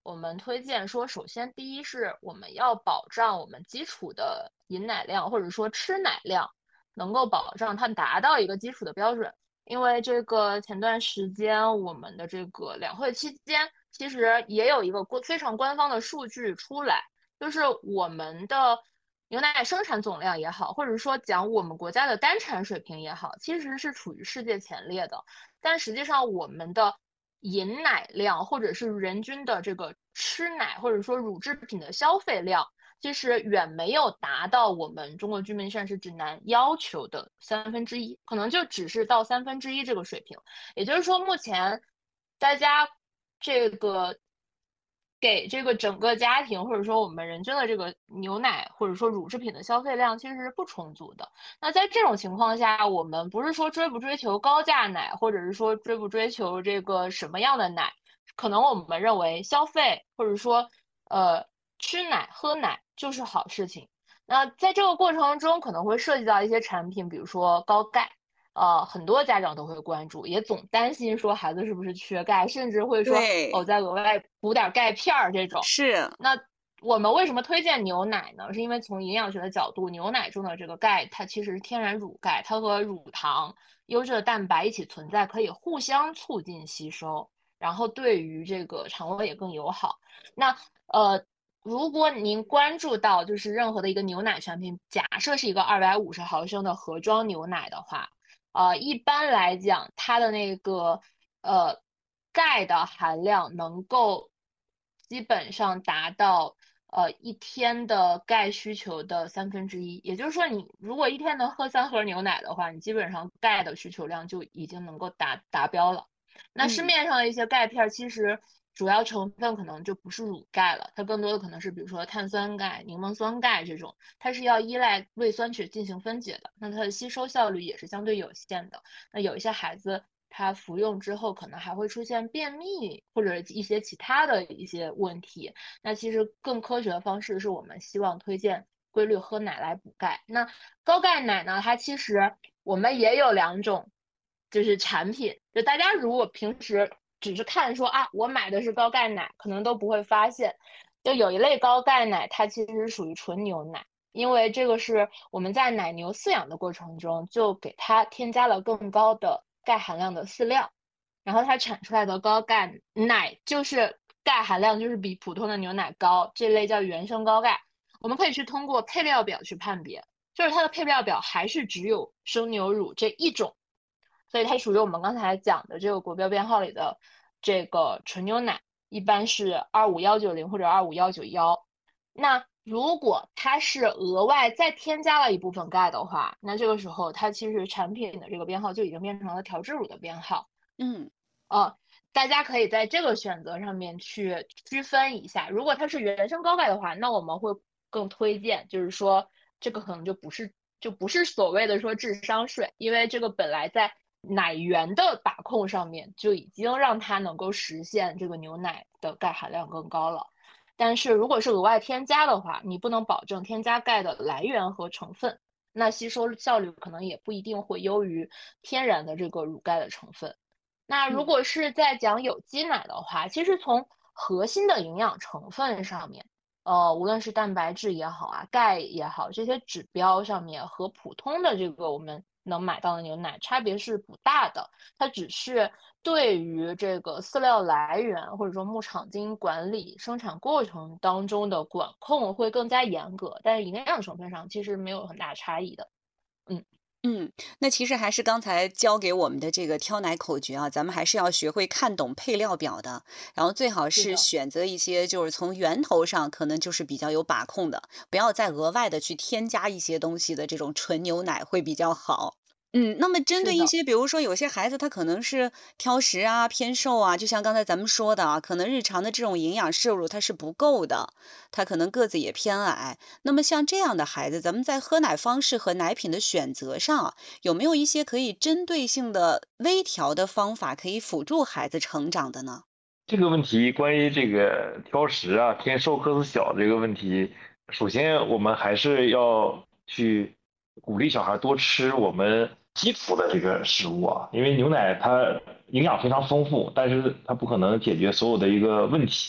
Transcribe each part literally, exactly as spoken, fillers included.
我们推荐说，首先第一是我们要保障我们基础的饮奶量或者说吃奶量能够保障它达到一个基础的标准。因为这个前段时间我们的这个两会期间，其实也有一个非常官方的数据出来，就是我们的牛奶生产总量也好，或者说讲我们国家的单产水平也好，其实是处于世界前列的。但实际上，我们的饮奶量或者是人均的这个吃奶或者说乳制品的消费量，其实远没有达到我们中国居民膳食指南要求的三分之一，可能就只是到三分之一这个水平。也就是说，目前大家这个给这个整个家庭或者说我们人均的这个牛奶或者说乳制品的消费量其实是不充足的。那在这种情况下，我们不是说追不追求高价奶，或者是说追不追求这个什么样的奶，可能我们认为消费或者说呃吃奶喝奶就是好事情。那在这个过程中可能会涉及到一些产品，比如说高钙。呃，很多家长都会关注，也总担心说孩子是不是缺钙，甚至会说哦， 对， 再额外补点钙片儿这种。 是， 那我们为什么推荐牛奶呢？是因为从营养学的角度，牛奶中的这个钙，它其实是天然乳钙，它和乳糖、优质的蛋白一起存在，可以互相促进吸收，然后对于这个肠胃也更友好。那呃，如果您关注到就是任何的一个牛奶产品，假设是一个二百五十毫升的盒装牛奶的话，呃，一般来讲，它的那个呃钙的含量能够基本上达到呃一天的钙需求的三分之一。也就是说，你如果一天能喝三盒牛奶的话，你基本上钙的需求量就已经能够达达标了。那市嗯。 面上的一些钙片其实主要成分可能就不是乳钙了，它更多的可能是比如说碳酸钙、柠檬酸钙这种，它是要依赖胃酸去进行分解的，那它的吸收效率也是相对有限的。那有一些孩子他服用之后可能还会出现便秘或者一些其他的一些问题，那其实更科学的方式是我们希望推荐规律喝奶来补钙。那高钙奶呢，它其实我们也有两种。就是产品，就大家如果平时只是看说啊，我买的是高钙奶，可能都不会发现，就有一类高钙奶，它其实属于纯牛奶，因为这个是我们在奶牛饲养的过程中就给它添加了更高的钙含量的饲料，然后它产出来的高钙奶就是钙含量就是比普通的牛奶高，这类叫原生高钙。我们可以去通过配料表去判别，就是它的配料表还是只有生牛乳这一种。所以它属于我们刚才讲的这个国标编号里的这个纯牛奶，一般是二五幺九零或者二五幺九幺。那如果它是额外再添加了一部分钙的话，那这个时候它其实产品的这个编号就已经变成了调制乳的编号。 嗯。 呃，大家可以在这个选择上面去区分一下。如果它是原生高钙的话，那我们会更推荐，就是说这个可能就不是就不是所谓的说智商税，因为这个本来在奶源的把控上面就已经让它能够实现这个牛奶的钙含量更高了。但是如果是额外添加的话，你不能保证添加钙的来源和成分，那吸收效率可能也不一定会优于天然的这个乳钙的成分。那如嗯。 果是在讲有机奶的话，其实从核心的营养成分上面，呃，无论是蛋白质也好啊，钙也好，这些指标上面和普通的这个我们能买到的牛奶差别是不大的，它只是对于这个饲料来源或者说牧场经营管理、生产过程当中的管控会更加严格，但是营养成分上其实没有很大差异的。嗯， 嗯，那其实还是刚才教给我们的这个挑奶口诀啊，咱们还是要学会看懂配料表的，然后最好是是的， 选择一些就是从源头上可能就是比较有把控的，不要再额外的去添加一些东西的这种纯牛奶会比较好。嗯，那么针是的。 对一些，比如说有些孩子他可能是挑食啊、偏瘦啊，就像刚才咱们说的啊，可能日常的这种营养摄入他是不够的，他可能个子也偏矮。那么像这样的孩子，咱们在喝奶方式和奶品的选择上啊，有没有一些可以针对性的微调的方法，可以辅助孩子成长的呢？ 这个问题关于这个挑食啊、偏瘦、个子小这个问题，首先我们还是要去鼓励小孩多吃我们基础的这个食物啊，因为牛奶它营养非常丰富，但是它不可能解决所有的一个问题。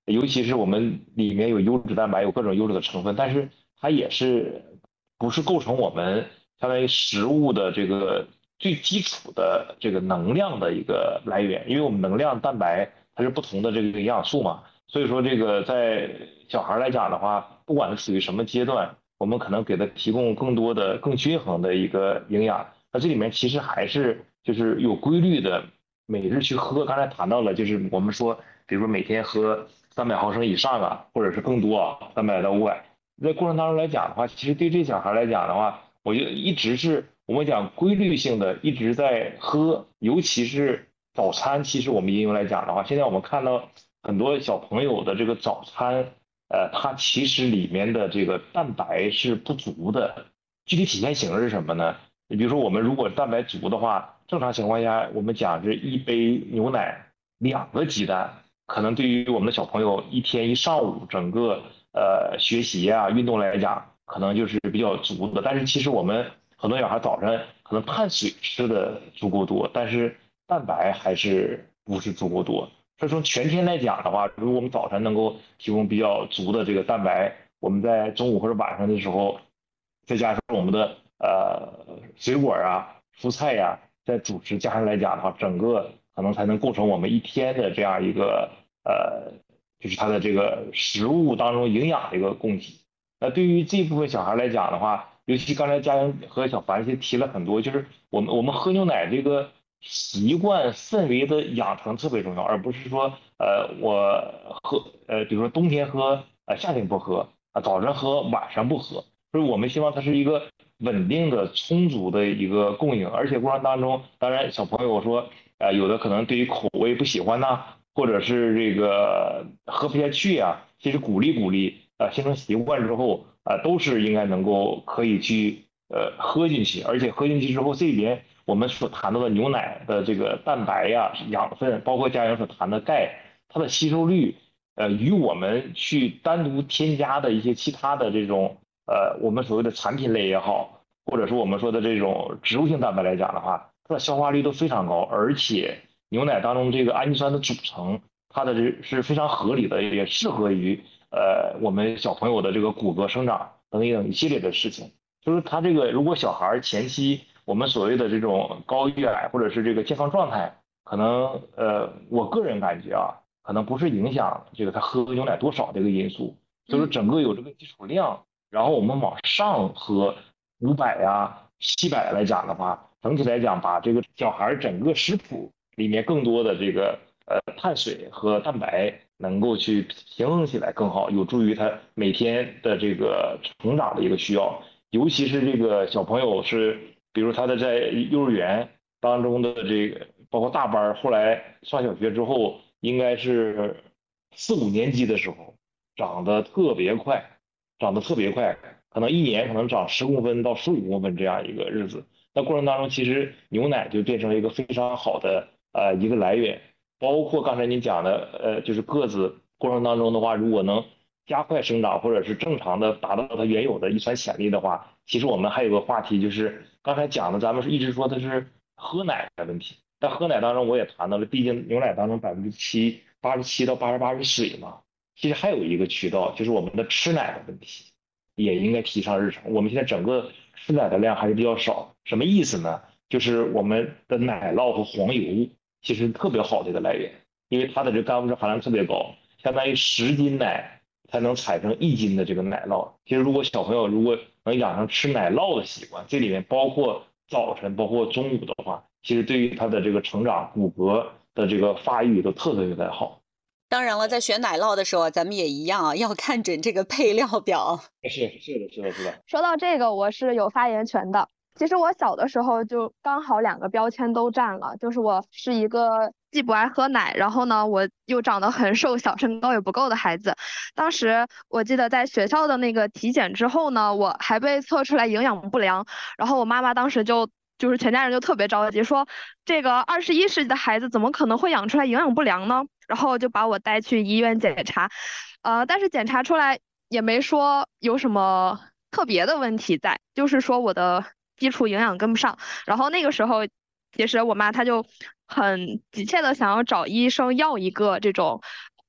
尤其是我们里面有优质蛋白，有各种优质的成分，但是它也是不是构成我们相当于食物的这个最基础的这个能量的一个来源，因为我们能量蛋白它是不同的这个营养素嘛，所以说这个在小孩来讲的话，不管是处于什么阶段，我们可能给他提供更多的、更均衡的一个营养。那这里面其实还是就是有规律的，每日去喝。刚才谈到了，就是我们说，比如说每天喝三百毫升以上啊，或者是更多啊，三百到五百。在过程当中来讲的话，其实对这小孩来讲的话，我觉得一直是我们讲规律性的一直在喝，尤其是早餐。其实我们应用来讲的话，现在我们看到很多小朋友的这个早餐，呃，它其实里面的这个蛋白是不足的。具体体现形式是什么呢？你比如说，我们如果蛋白足的话，正常情况下，我们讲是一杯牛奶，两个鸡蛋，可能对于我们的小朋友一天一上午整个呃学习啊运动来讲，可能就是比较足的。但是其实我们很多小孩早上可能碳水吃的足够多，但是蛋白还是不是足够多。所以说全天来讲的话，如果我们早晨能够提供比较足的这个蛋白，我们在中午或者晚上的时候，再加上我们的呃水果啊、蔬菜呀、在主食加上来讲的话，整个可能才能构成我们一天的这样一个呃，就是它的这个食物当中营养的一个供给。那对于这部分小孩来讲的话，尤其刚才佳莹和小凡其实提了很多，就是我们我们喝牛奶这个习惯氛围的养成特别重要，而不是说呃我喝呃比如说冬天喝，呃夏天不喝啊，早晨喝晚上不喝，所以我们希望它是一个稳定的、充足的一个供应，而且过程当中，当然小朋友说，呃，有的可能对于口味不喜欢呐、或者是这个喝不下去呀、其实鼓励鼓励，呃，形成习惯之后，啊、都是应该能够可以去呃喝进去，而且喝进去之后，这里边我们所谈到的牛奶的这个蛋白呀、养分，包括家长所谈的钙，它的吸收率。呃，与我们去单独添加的一些其他的这种呃，我们所谓的产品类也好，或者说我们说的这种植物性蛋白来讲的话，它的消化率都非常高，而且牛奶当中这个氨基酸的组成，它的这是非常合理的，也适合于呃我们小朋友的这个骨骼生长等等一系列的事情。就是它这个如果小孩前期我们所谓的这种高与矮或者是这个健康状态，可能呃我个人感觉啊。可能不是影响这个他喝牛奶多少这个因素，所以说整个有这个基础量，然后我们往上喝五百呀、七百来讲的话，整体来讲把这个小孩整个食谱里面更多的这个呃碳水和蛋白能够去平衡起来更好，有助于他每天的这个成长的一个需要，尤其是这个小朋友是，比如他的在幼儿园当中的这个，包括大班后来上小学之后。应该是四五年级的时候，长得特别快，长得特别快，可能一年可能长十公分到十五公分这样一个日子。那过程当中，其实牛奶就变成了一个非常好的呃一个来源，包括刚才您讲的呃，就是个子过程当中的话，如果能加快生长或者是正常的达到它原有的遗传潜力的话，其实我们还有个话题就是刚才讲的，咱们是一直说的是喝奶的问题。在喝奶当中，我也谈到了，毕竟牛奶当中百分之七八十七到八十八是水嘛。其实还有一个渠道，就是我们的吃奶的问题，也应该提上日程。我们现在整个吃奶的量还是比较少，什么意思呢？就是我们的奶酪和黄油其实特别好的一个来源，因为它的这甘油含量特别高，相当于十斤奶才能产生一斤的这个奶酪。其实如果小朋友如果能养成吃奶酪的习惯，这里面包括早晨，包括中午的话。其实对于他的这个成长、骨骼的这个发育都特别的好。 当然了，在选奶酪的时候，咱们也一样啊，要看准这个配料表。 是是的，是的，是的。 说到这个，我是有发言权的。其实我小的时候就刚好两个标签都占了，就是我是一个既不爱喝奶，然后呢我又长得很瘦小，身高也不够的孩子。当时我记得在学校的那个体检之后呢，我还被测出来营养不良，然后我妈妈当时就就是全家人就特别着急，说这个二十一世纪的孩子怎么可能会养出来营养不良呢？然后就把我带去医院检查，呃，但是检查出来也没说有什么特别的问题在，就是说我的基础营养跟不上。然后那个时候，其实我妈她就很急切的想要找医生要一个这种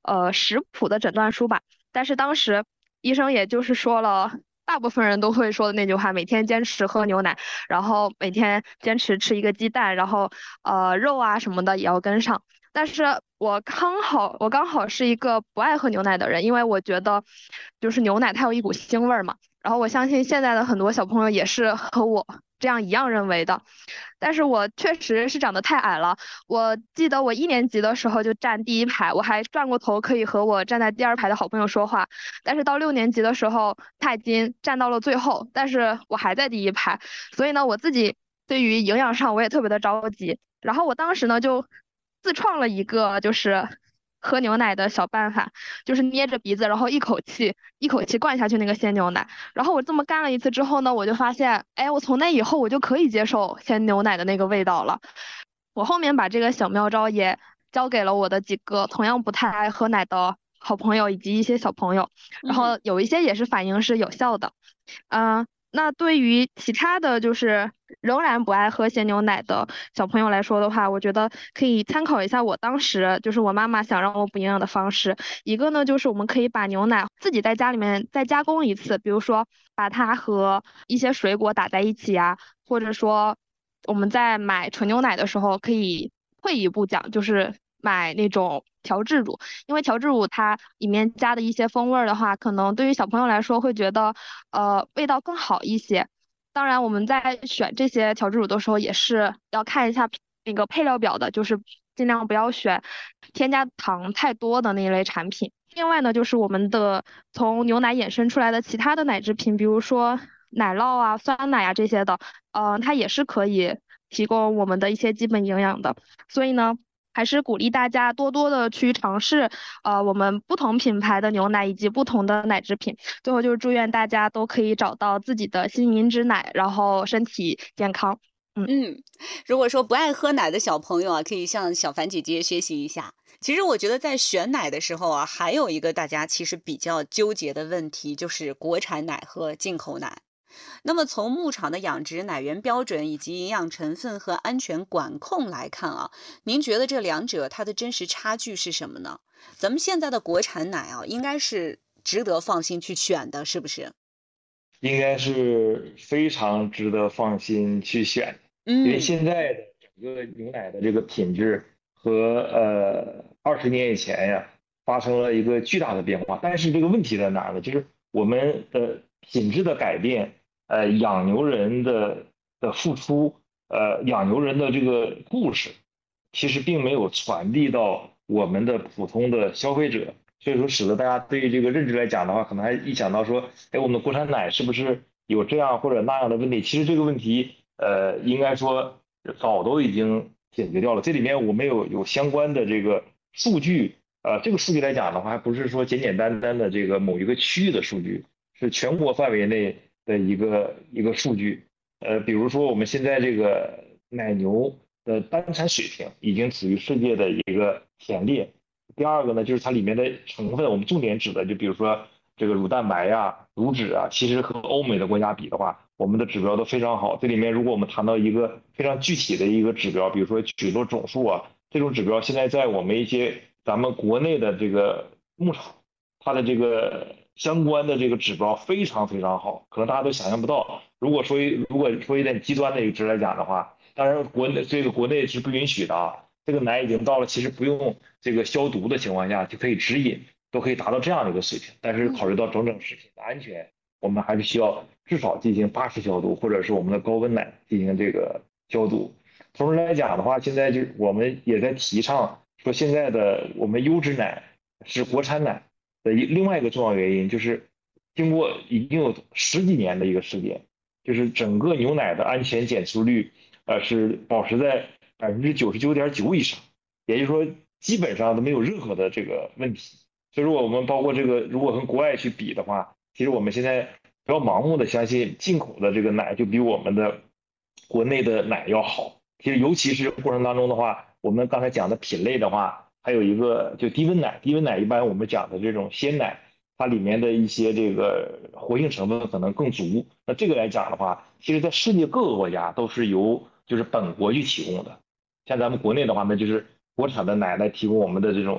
呃食谱的诊断书吧。但是当时医生也就是说了。大部分人都会说的那句话，每天坚持喝牛奶，然后每天坚持吃一个鸡蛋，然后呃肉啊什么的也要跟上。但是我刚好我刚好是一个不爱喝牛奶的人，因为我觉得就是牛奶它有一股腥味儿嘛。然后我相信现在的很多小朋友也是和我这样一样认为的。但是我确实是长得太矮了。我记得我一年级的时候就站第一排，我还转过头可以和我站在第二排的好朋友说话。但是到六年级的时候，他已经站到了最后，但是我还在第一排。所以呢，我自己对于营养上我也特别的着急。然后我当时呢就自创了一个就是喝牛奶的小办法，就是捏着鼻子，然后一口气一口气灌下去那个鲜牛奶。然后我这么干了一次之后呢，我就发现，哎，我从那以后我就可以接受鲜牛奶的那个味道了。我后面把这个小妙招也教给了我的几个同样不太爱喝奶的好朋友以及一些小朋友，然嗯后有一些也是反应是有效的。嗯、那对于其他的就是仍然不爱喝鲜牛奶的小朋友来说的话，我觉得可以参考一下我当时就是我妈妈想让我补营养的方式。一个呢就是我们可以把牛奶自己在家里面再加工一次，比如说把它和一些水果打在一起呀、或者说我们在买纯牛奶的时候可以退一步讲，就是买那种调制乳。因为调制乳它里面加的一些风味儿的话，可能对于小朋友来说会觉得呃味道更好一些。当然我们在选这些调制乳的时候也是要看一下那个配料表的，就是尽量不要选添加糖太多的那一类产品。另外呢，就是我们的从牛奶衍生出来的其他的奶制品，比如说奶酪啊、酸奶啊这些的，呃，它也是可以提供我们的一些基本营养的。所以呢，还是鼓励大家多多的去尝试，呃，我们不同品牌的牛奶以及不同的奶制品。最后就是祝愿大家都可以找到自己的心灵之奶，然后身体健康。嗯。 嗯，如果说不爱喝奶的小朋友啊，可以向小凡姐姐学习一下。其实我觉得在选奶的时候啊，还有一个大家其实比较纠结的问题，就是国产奶和进口奶。那么从牧场的养殖奶源标准以及营养成分和安全管控来看啊，您觉得这两者它的真实差距是什么呢？咱们现在的国产奶啊，应该是值得放心去选的，是不是？ 应该是非常值得放心去选，因为嗯现在的整个牛奶的这个品质和呃二十年以前呀发生了一个巨大的变化。但是这个问题在哪儿呢？就是我们的品质的改变，呃，养牛人的的付出，呃，养牛人的这个故事，其实并没有传递到我们的普通的消费者。所以说使得大家对于这个认知来讲的话，可能还一想到说，哎，我们的国产奶是不是有这样或者那样的问题？其实这个问题，呃，应该说早都已经解决掉了。这里面我们有有相关的这个数据，呃，这个数据来讲的话，还不是说简简单单的这个某一个区域的数据，是全国范围内的一个一个数据。呃，比如说我们现在这个奶牛的单产水平已经处于世界的一个前列。第二个呢，就是它里面的成分，我们重点指的就比如说这个乳蛋白呀、乳脂啊，其实和欧美的国家比的话，我们的指标都非常好。这里面如果我们谈到一个非常具体的一个指标，比如说许多种数啊，这种指标现在在我们一些咱们国内的这个牧场，它的这个相关的这个指标非常非常好，可能大家都想象不到。如果说一如果说一点极端的一个值来讲的话，当然国内这个国内是不允许的啊。这个奶已经到了其实不用这个消毒的情况下就可以直饮，都可以达到这样的一个水平。但是考虑到整整食品的安全，我们还是需要至少进行巴氏消毒，或者是我们的高温奶进行这个消毒。同时来讲的话，现在就我们也在提倡说，现在的我们优质奶是国产奶的一另外一个重要原因，就是经过已经有十几年的一个时间，就是整个牛奶的安全检出率，呃，是保持在百分之九十九点九以上，也就是说基本上都没有任何的这个问题。所以说我们包括这个，如果跟国外去比的话，其实我们现在不要盲目的相信进口的这个奶就比我们的国内的奶要好。其实尤其是过程当中的话，我们刚才讲的品类的话，还有一个就低温奶，低温奶一般我们讲的这种鲜奶，它里面的一些这个活性成分可能更足。那这个来讲的话，其实在世界各个国家都是由就是本国去提供的。像咱们国内的话呢，就是国产的奶来提供我们的这种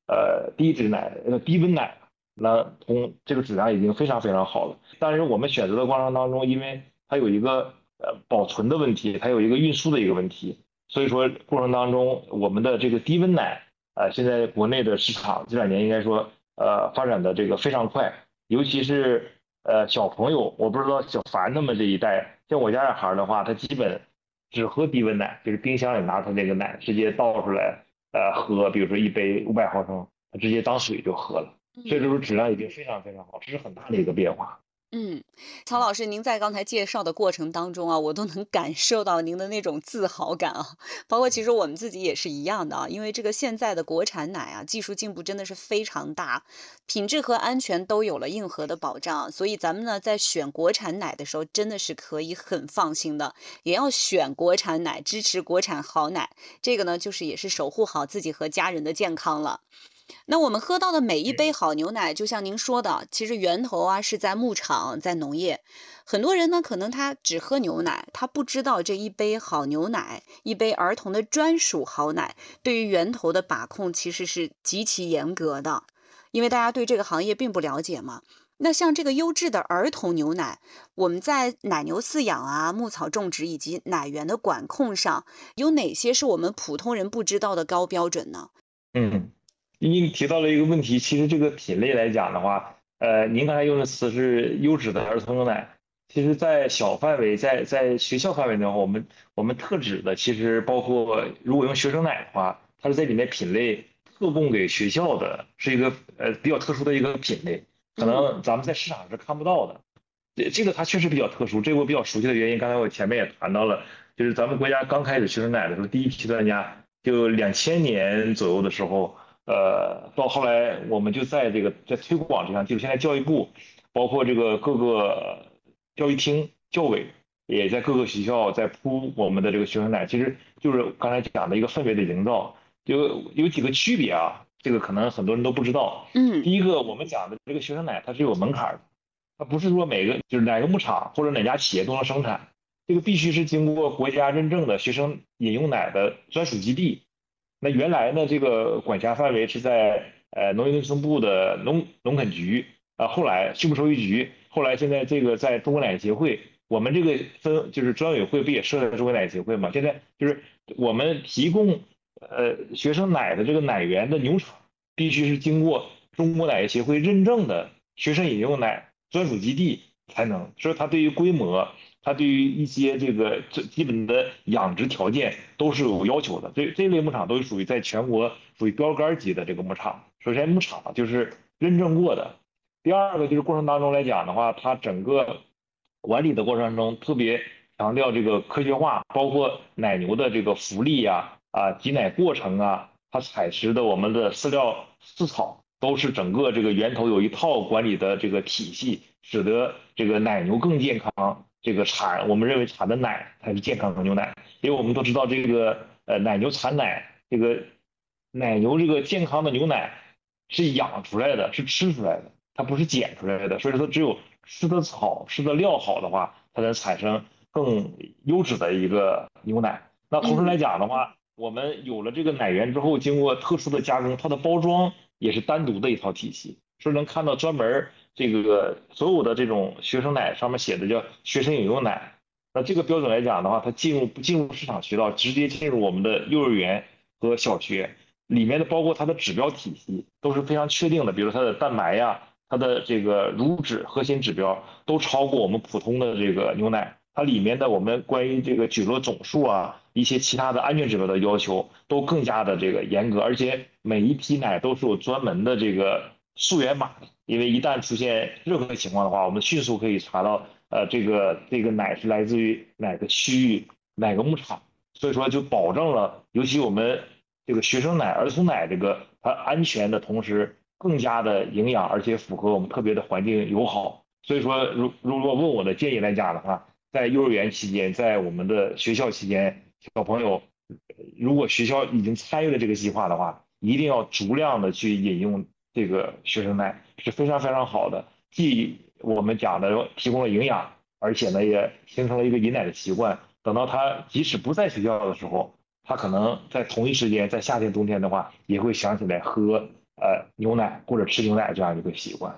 呃低脂奶呃低温奶，那从这个质量已经非常非常好了。但是我们选择的过程当中，因为它有一个呃保存的问题，它有一个运输的一个问题，所以说过程当中我们的这个低温奶，呃现在国内的市场这两年应该说呃发展的这个非常快，尤其是呃小朋友，我不知道小凡他们这一代，像我家小孩的话，他基本只喝低温奶，就是冰箱里拿出那个奶直接倒出来呃喝，比如说一杯五百毫升，他直接当水就喝了。所以嗯。 这种质量已经非常非常好，这是很大的一个变化。 嗯，曹老师，您在刚才介绍的过程当中啊，我都能感受到您的那种自豪感啊。包括其实我们自己也是一样的啊，因为这个现在的国产奶啊，技术进步真的是非常大，品质和安全都有了硬核的保障，所以咱们呢在选国产奶的时候，真的是可以很放心的，也要选国产奶，支持国产好奶。这个呢，就是也是守护好自己和家人的健康了。那我们喝到的每一杯嗯好牛奶，就像您说的，其实源头啊是在牧场，在农业。很多人呢，可能他只喝牛奶，他不知道这一杯好牛奶，一杯儿童的专属好奶，对于源头的把控其实是极其严格的，因为大家对这个行业并不了解嘛。那像这个优质的儿童牛奶，我们在奶牛饲养啊、牧草种植以及奶源的管控上，有哪些是我们普通人不知道的高标准呢？ 嗯，您提到了一个问题，其实这个品类来讲的话，呃，您刚才用的词是优质的儿童牛奶，其实，在小范围，在在学校范围的话，我们我们特指的其实包括，如果用学生奶的话，它是在里面品类特供给学校的，是一个呃比较特殊的一个品类，可嗯能咱们在市场上是看不到的。这这个它确实比较特殊，这个我比较熟悉的原因，刚才我前面也谈到了，就是咱们国家刚开始学生奶的时候，第一批专家就两千年左右的时候，呃，到后来我们就在这个在推广这项技术，现在教育部包括这个各个教育厅、教委也在各个学校在铺我们的这个学生奶，其实就是刚才讲的一个氛围的营造，有有几个区别啊，这个可能很多人都不知道。 嗯第一个，我们讲的这个学生奶它是有门槛的。它不是说每个就是哪个牧场或者哪家企业都能生产，这个必须是经过国家认证的学生饮用奶的专属基地。那原来呢，这个管辖范围是在呃农业农村部的农农垦局啊，后来畜牧兽医局，后来现在这个在中国奶业协会，我们这个分就是专委会不也设在中国奶业协会嘛？现在就是我们提供呃学生奶的这个奶源的牛场，必须是经过中国奶业协会认证的学生饮用奶专属基地才能，所以它对于规模，它对于一些这个最基本的养殖条件都是有要求的。这这类牧场都是属于在全国属于标杆级的这个牧场。首先，牧场就是认证过的。第二个就是过程当中来讲的话，它整个管理的过程中特别强调这个科学化，包括奶牛的这个福利呀、啊、挤奶过程啊，它采食的我们的饲料饲草。都是整个这个源头有一套管理的这个体系，使得这个奶牛更健康。这个产，我们认为产的奶才是健康的牛奶，因为我们都知道这个呃奶牛产奶，这个奶牛这个健康的牛奶是养出来的，是吃出来的，它不是捡出来的。所以说，只有吃的草、吃的料好的话，它才产生更优质的一个牛奶。那同时来嗯讲的话，我们有了这个奶源之后，经过特殊的加工，它的包装也是单独的一套体系，是能看到专门这个所有的这种学生奶上面写的叫学生饮用奶。那这个标准来讲的话，它进入不进入市场渠道，直接进入我们的幼儿园和小学里面的，包括它的指标体系都是非常确定的，比如它的蛋白呀、它的这个乳脂核心指标都超过我们普通的这个牛奶。它里面的我们关于这个菌落总数啊，一些其他的安全指标的要求都更加的这个严格，而且每一批奶都是有专门的这个溯源码的，因为一旦出现任何情况的话，我们迅速可以查到，呃，这个这个奶是来自于哪个区域、哪个牧场，所以说就保证了，尤其我们这个学生奶、儿童奶这个它安全的同时，更加的营养，而且符合我们特别的环境友好。所以说，如如果问我的建议来讲的话，在幼儿园期间，在我们的学校期间，小朋友如果学校已经参与了这个计划的话，一定要足量的去饮用这个学生奶，是非常非常好的。既我们讲的提供了营养，而且呢也形成了一个饮奶的习惯。等到他即使不在学校的时候，他可能在同一时间，在夏天、冬天的话，也会想起来喝呃牛奶或者吃牛奶这样一个习惯。